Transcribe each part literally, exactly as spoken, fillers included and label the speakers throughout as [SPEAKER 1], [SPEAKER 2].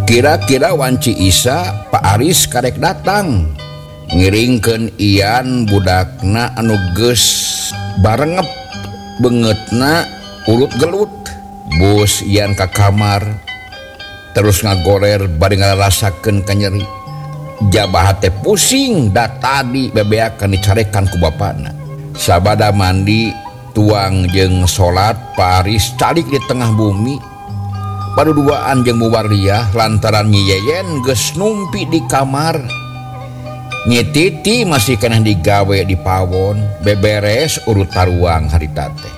[SPEAKER 1] Kira-kira wanci Isa Pak Aris karek datang ngiringkeun Ian budakna anu geus barengep beungeutna ulut gelut. Bos Ian ka kamar terus ngagorer bari ngarasakeun ka nyeri. Jabah teh pusing da tadi bebeakan dicarekan ku bapana. Sabada mandi tuang jeung salat Pak Aris calik di tengah bumi. Paduduaan jeung Muwardiah lantaran Nyi Yeyen geus numpi di kamar. Nyi Titi masih keneh digawe di pawon beberes urut taruang harita teh.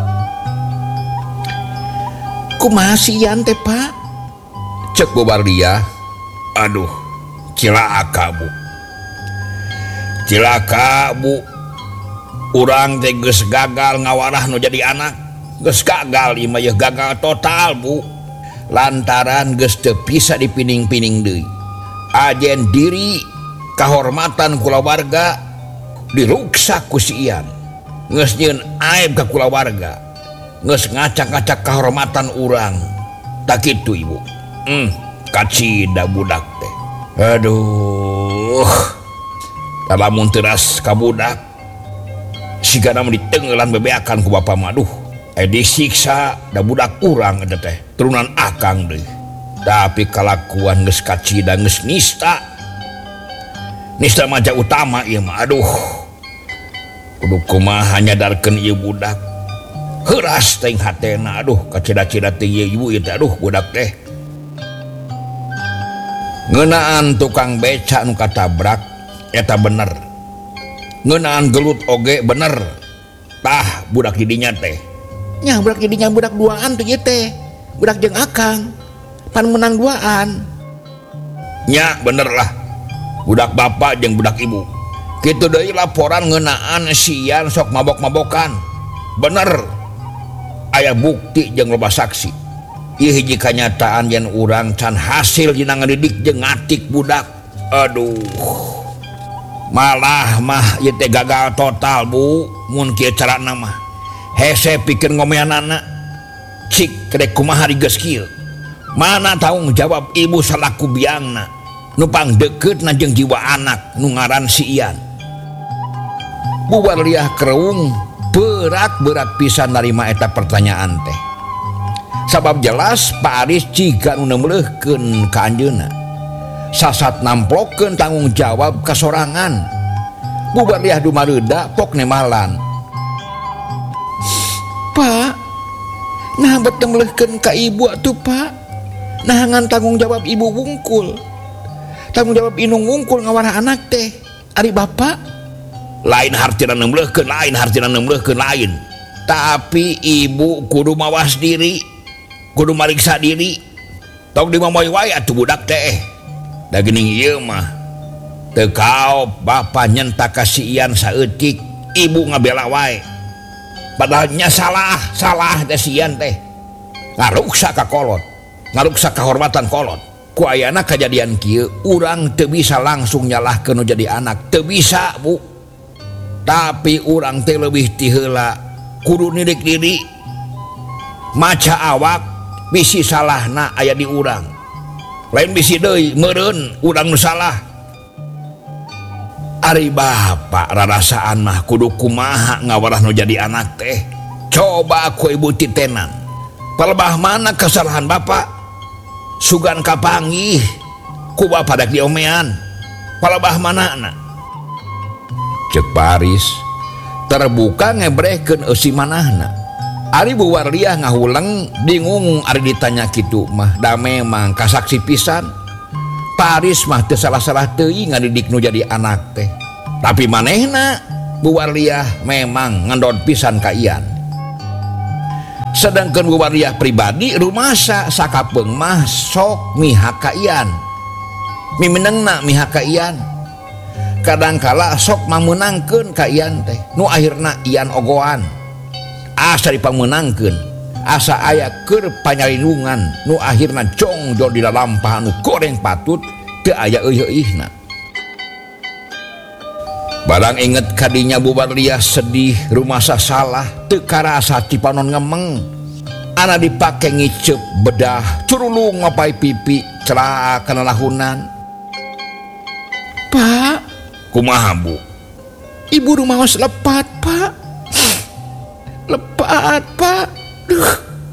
[SPEAKER 1] Kumaha sian teh Pak? Cek Muwardiah. Aduh, cilaka Bu. Cilaka Bu. Urang teh geus gagal ngawarah nu jadi anak. Geus gagal ieu mah gagal total Bu. Lantaran geus teu bisa dipining-pining deui. Ajen diri kahormatan kulawarga diruksak ku si Ian. Geus nyieun aib ka kulawarga. Geus ngacak-ngacak kahormatan urang. Tak kitu Ibu. Hmm, kacida budak teh. Aduh. Lamun teuras ka budak sigana mah ditenggelan bebeakan ku bapa mah. Aduh, aya disiksa da budak urang eta teh. Turunan akang deui. Tapi kalakuan geus kacida geus nista. Nista maja utama ieu mah. Aduh. Kudu kumaha nyadarkeun ieu budak. Heuras teuing hatena. Aduh, kacida-cida teh ieu ibu ieu teh. Aduh, budak teh. Ngeunaan tukang beca nu katabrak eta bener. Ngeunaan gelut oge bener. Tah budak didinya teh. Nya budak didinya budak duaan teh ieu teh. Budak jeung akang pan menang duaan. Nya bener lah. Budak bapak jeung budak ibu. Kitu deui laporan ngeunaan si Ian sok mabok-mabokan. Bener. Aya bukti jeung loba saksi. Ieu hiji kanyataan yen urang can hasil dina ngadidik jeung ngatik budak. Aduh. Malah mah ieu teh gagal total Bu. Mun kieu carana mah hese pikeun ngomeanana. Cik kedek kumaha digeus kieu. Mana tanggung jawab ibu salaku biangna nu pangdekeutna jeung jiwa anak nu ngaran si Ian. Muwardiah Kreung berat-berat pisan narima eta pertanyaan teh. Sabab jelas Pak Aris ciga nu neumleuhkeun ka anjeunna. Sasat namplokeun tanggung jawab kasorangan. Muwardiah dumareuda pok nemalan. Pak, nah bet neumleuhkeun ka ibu atuh Pak. Nah ngan tanggung jawab ibu wungkul. Tanggung jawab indung wungkul ngawarah anak teh. Ari bapak lain hartina neumleuhkeun, lain hartina neumleuhkeun lain. Tapi ibu kudu mawas diri. Kudu mariksa diri. Tok dimamoy wae atuh budak teh. Da geuning ieu mah teu kaop bapa nyentak ka si Ian saeutik, ibu ngabela wae. Padahal nya salah, salah teh si Ian teh. Ngaruksa ka kolot, ngaruksa kahormatan kolot. Ku ayana kajadian kieu urang teu bisa langsung nyalahkeun nu jadi anak, teu bisa Bu. Tapi urang teh leuwih ti heula kudu nirik diri. Maca awak bisi salahna aya di urang. Lain bisi deui meureun urang nu salah. Ari bapak rarasaan mah kudu kumaha ngawarah nu jadi anak teh. Coba ku ibu titenan. Palebah mana kesalahan bapak? Sugan kapanggih ku bapak dak diomean. Palebah manana? Cek Pak Aris terbuka ngebrehkeun eusi manahna. Ari Muwardiah ngahuleng bingung ari ditanya kitu mah da memang kasaksi pisan. Pak Aris mah teu salah-salah teuing ngadidik nu jadi anak teh. Tapi manehna Muwardiah memang ngendon pisan ka Ian. Sedangkan Muwardiah pribadi rumasa sakapeung mah sok mihak ka Ian. Miminengna mihak ka Ian. Kadangkala sok mameunangkeun ka Ian teh. Nu akhirna Ian ogoan. Asa dipameunangkeun, asa aya keur panyalindungan nu akhirna jongjol di lalampahan nu goreng patut teu aya euih-euihna. Barang inget kadinya Muwardiah sedih rumasa salah teu karasa cipanon ngemeng. Ana dipake ngiceup bedah curulung ngapai pipi celah kana lahunan.
[SPEAKER 2] Pak,
[SPEAKER 1] Kumaha Bu?
[SPEAKER 2] ibu rumaos lepat, Pak. Lepat, Pak. Duh.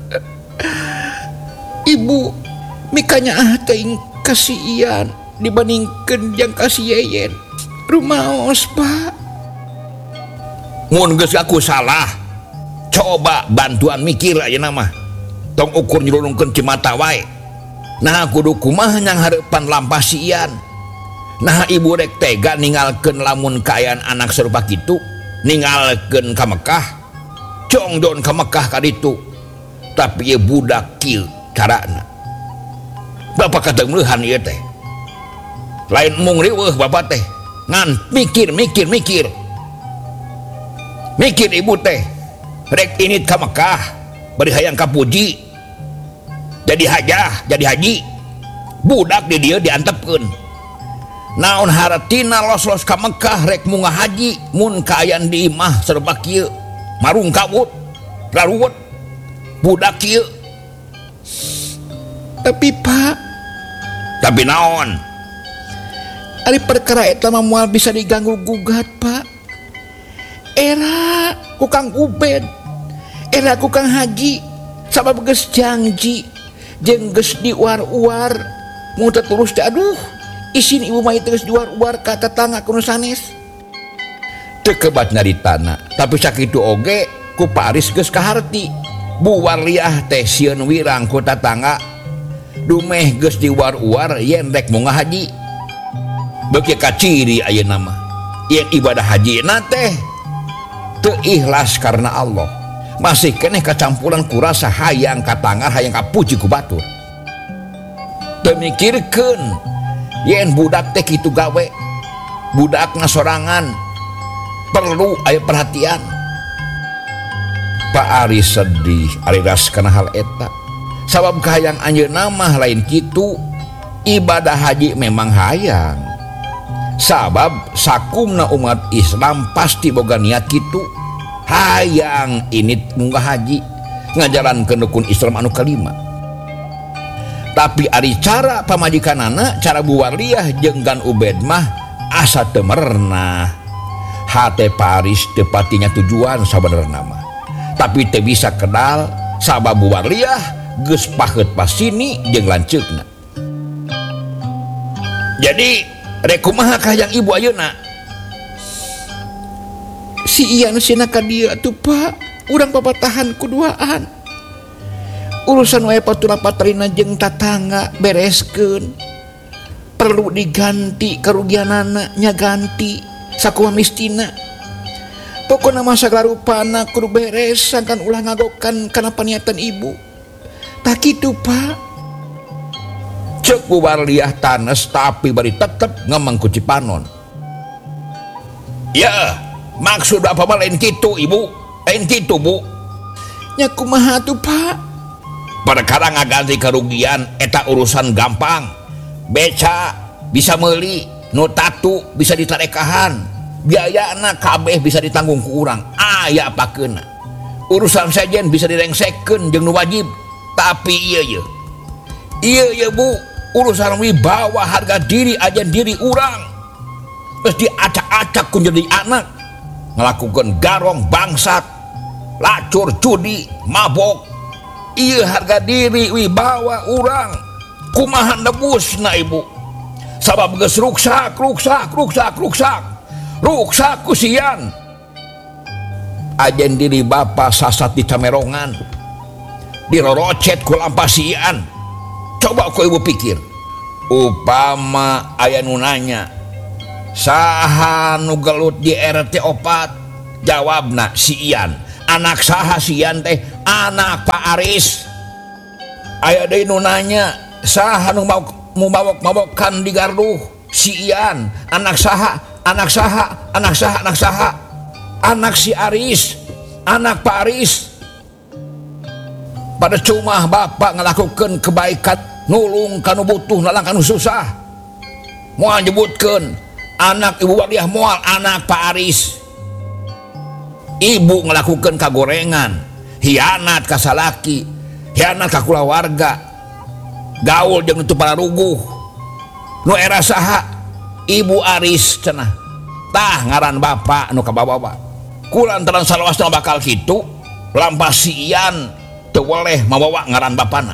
[SPEAKER 2] Ibu mikanya ah teuing kasihan dibandingkeun jang kasih Yeyen. Rumaos, Pak.
[SPEAKER 1] Mun geus aku salah, coba bantuan mikir ayeuna mah. Tong ukur nyelulungkeun cimata wae. Nah kudu kumaha nyang hareupan lampah si Ian. Nah ibu rek tega ninggalkeun lamun kaayaan anak serupa kitu, ninggalkeun ka Mekah. Congdon ka Mekah ka ditu. Tapi ieu budak kieu carana. Bapak kadengeuhan ieu teh. Lain mung riweuh bapak teh, ngan mikir mikir mikir. Mikir ibu teh, rek init ka Mekah, bari hayang kapuji, jadi hajah, jadi haji, budak di dia diantepkeun. Naon haratina los-los ka Mekah rek munggah haji, mun kaayaan di imah serba kieu, marung kawut, laruwet, budak kieu.
[SPEAKER 2] Tapi Pak,
[SPEAKER 1] tapi naon?
[SPEAKER 2] ari perkara eta mah moal bisa diganggu gugat, Pak. Era ku Kang Ubed, era ku Kang Haji, sabab geus janji jeung geus diuar-uar mun teu tulus teh aduh isin ibu mah geus diuar-uar ka tetangga kuno sanes.
[SPEAKER 1] Teu kebat ngaritana, tapi sakitu oge ku Paris geus kaharti. Bu Warliah teh sieun wirang ku tatangga. Dumeh geus diuar-uar yen rek munggah haji. Beuki ka ciri ayeuna mah. Yen ibadah hajina teh teu ikhlas karena Allah, masih keneh kacampuran kurasa hayang katangar hayang kapuji ku batur. Teu mikirkeun yen budak teh kitu gawe, budakna sorangan, perlu aya perhatian. Pak Ari sedih ariras kana hal eta, sabab kahayang anjeunna mah lain kitu. Ibadah haji memang hayang, sabab sakumna umat Islam pasti boga niat kitu, hayang init munggah haji ngajalankeun rukun Islam anu kalima. Tapi ari cara pamajikanana, cara Bu Warliah jeung Gan Ubed mah asa teu merenah. Hate Paris teu patinya tujuan sabenerna mah, tapi teu bisa kenal sabab Bu Warliah geus paheut pasini jeung lanceukna. Jadi rek kumaha kahayang ibu ayeuna?
[SPEAKER 2] Si Ian sina ka dieu atuh Pak, urang papatahan kuduaan. Urusan wae patura patrina jeung tatangga bereskeun. Perlu diganti kerugianana nya ganti sakumaha mistina. Pokona mah sagala rupana kudu beres sangkan ulah ngagokan kana paniatan ibu. Tak kitu Pak.
[SPEAKER 1] Cek Bu Warliah tanes tapi bari tetep ngemeng ku Cipanon. Ya, maksud apa mah lain kitu ibu, lain kitu Bu.
[SPEAKER 2] Nya kumaha tuh Pak?
[SPEAKER 1] Perkara ngaganti kerugian eta urusan gampang. Beca bisa meuli, nu tatu bisa ditarekahan, biayana kabeh bisa ditanggung ku urang. Aya apakeunna. Urusan sajen bisa direngsekeun jeung nu wajib. Tapi ieu ye. Ieu ye Bu, urusan wibawa harga diri aja diri urang geus diacak-acak ku jadi anak, ngelakukan garong bangsat, lacur judi, mabok. Ieu harga diri wibawa urang kumaha nebusna ibu, sabab geus ruksak ruksak ruksak ruksak ruksak kusian. Ajen diri bapa sasat di camerongan, dirorocet ku lampasian. Coba ku ibu pikir, upama aya nu nanya saha nu gelut di R T opat, jawabna si Ian. Anak saha si Ian teh? Anak Pak Aris. Aya deui nu nanya saha nu mabok-mabokkan di Garduh? Si Ian. Anak saha? Anak saha? Anak saha? Anak saha? Anak si Aris, anak Pak Aris. Pada cuma bapak ngelakukan kebaikan, nulung kanu butuh, nalang kanu susah. Moal nyebutkeun anak Ibu Warliah moal anak Pak Aris. Ibu ngelakukan kagorengan, hianat ka salaki, hianat ka kulawarga. gaul jeung itu para ruguh nu era saha Ibu Aris cenah tah ngaran bapak nu kabawa kulantaran salawasna bakal kitu lampas si Ian teu weleh mabawa ngaran bapana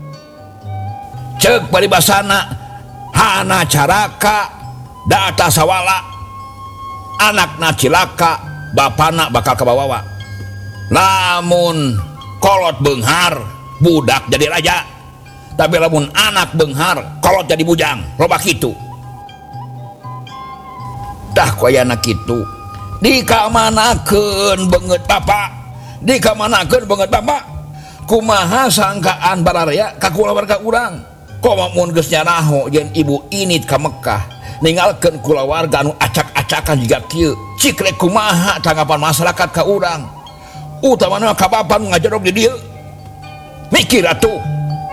[SPEAKER 1] ceuk paribasana hana caraka data sawala anakna cilaka bapana bakal kabawa lamun kolot beunghar budak jadi raja tapi lamun anak beunghar kolot jadi bujang loba kitu tah koyana kitu dikamanakeun beungeut bapak dikamanakeun beungeut bapak kumaha sangkaan bararea ka kulawarga urang komo mun geus nyanaho jeung ibu init ka Mekah ninggalkeun kulawarga anu acak-acakan jiga kieu cik rek kumaha tanggapan masyarakat ka urang utamana ka bapa nu ngajerok di dieu mikir atuh